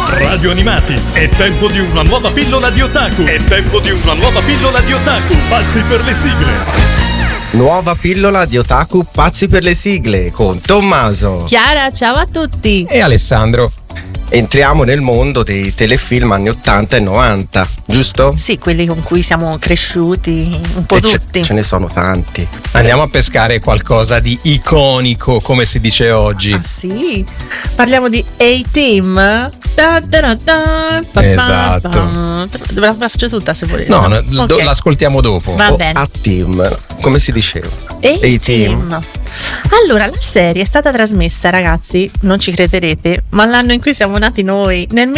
Radio Animati, è tempo di una nuova pillola di otaku. Pazzi per le sigle. Nuova pillola di otaku pazzi per le sigle con Tommaso, Chiara, ciao a tutti. E Alessandro. Entriamo nel mondo dei telefilm anni 80 e 90, giusto? Sì, quelli con cui siamo cresciuti un po' tutti. Ce ne sono tanti. Andiamo a pescare qualcosa di iconico, come si dice oggi. Ah sì? Parliamo di A-Team. Esatto. La faccio tutta se volete. No, Ok. l'ascoltiamo dopo. Va bene. A-Team, come si diceva? A-Team. Allora, la serie è stata trasmessa, ragazzi, non ci crederete, ma l'anno in cui siamo nati noi, nel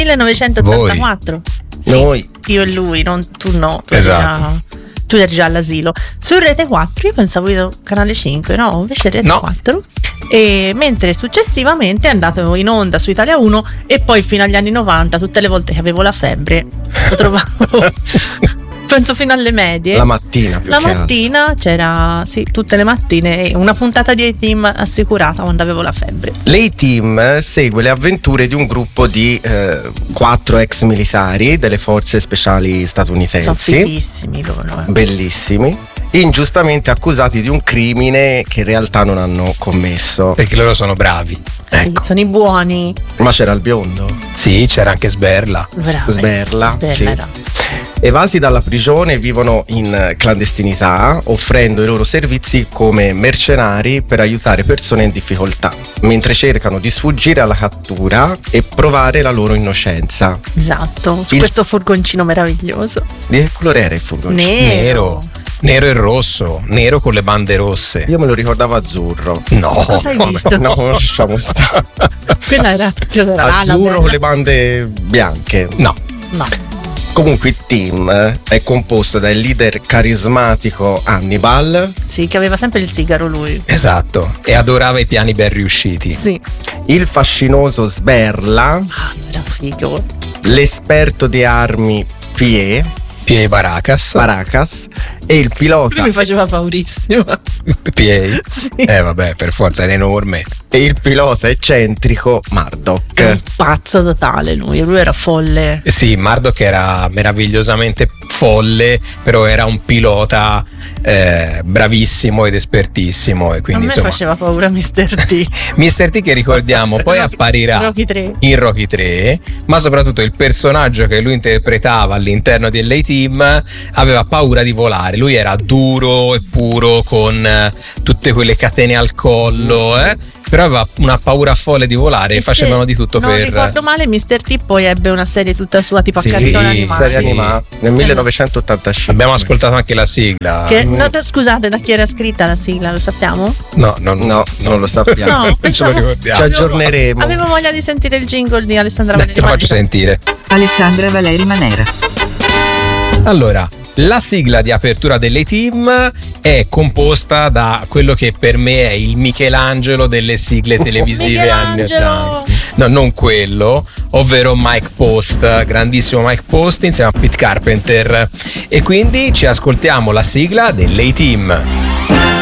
1984. Sì, Noi. io e lui, non tu no. Esatto. Tu eri già all'asilo. Su Rete 4, io pensavo Canale 5, no? Invece Rete 4. E mentre successivamente è andato in onda su Italia 1 e poi fino agli anni 90, tutte le volte che avevo la febbre, lo trovavo. Penso fino alle medie. La mattina più La che altro. mattina c'era, sì, tutte le mattine una puntata di A-Team assicurata quando avevo la febbre. L'A-Team segue le avventure di un gruppo di 4 ex militari delle forze speciali statunitensi. Sono fighissimi loro. Bellissimi, ingiustamente accusati di un crimine che in realtà non hanno commesso. Perché loro sono bravi. Sì, sono i buoni. Ma c'era il biondo, Sì, c'era anche Sberla. Bravo. Sberla, sì. era. Evasi dalla prigione, vivono in clandestinità, offrendo i loro servizi come mercenari per aiutare persone in difficoltà, mentre cercano di sfuggire alla cattura e provare la loro innocenza. Esatto, su questo furgoncino meraviglioso. Di che colore era il furgoncino? Nero e rosso. Nero con le bande rosse. Io me lo ricordavo azzurro. No. Cosa hai visto? No, lasciamo stare. Quella era Azzurro con le bande bianche. No. Comunque il team è composto dal leader carismatico Hannibal, Sì, che aveva sempre il sigaro lui. Esatto. E adorava i piani ben riusciti. Sì. il fascinoso Sberla, Ah, era figo. l'esperto di armi Pie Baracas. e il pilota Lui mi faceva paurissimo. Piei. Sì. Vabbè, per forza era enorme. eccentrico Murdoch. Un pazzo totale lui era folle. Sì, Murdoch era meravigliosamente folle, però era un pilota bravissimo ed espertissimo. E quindi, A me insomma, faceva paura Mr. T. Mr. T, che ricordiamo poi apparirà Rocky 3. in Rocky 3, ma soprattutto il personaggio che lui interpretava all'interno dell'A-Team aveva paura di volare. Lui era duro e puro con tutte quelle catene al collo, però aveva una paura folle di volare e facevano di tutto non per... ricordo male, Mr. T poi ebbe una serie tutta sua tipo Sì, a cartone sì, animato. Serie animata nel 1985. Abbiamo ascoltato anche la sigla. Scusate, da chi era scritta la sigla, lo sappiamo? No, non lo sappiamo. No, ce lo pensavo- ricordiamo. Ci aggiorneremo. Avevo voglia di sentire il jingle di Alessandra Dai, Valeri te lo faccio Manera. sentire. Alessandra Valeri Manera. Allora, la sigla di apertura dell'A-Team è composta da quello che per me è il Michelangelo delle sigle televisive anni Michelangelo! 80. No, non quello, ovvero Mike Post, grandissimo Mike Post insieme a Pete Carpenter. E quindi ci ascoltiamo la sigla dell'A-Team.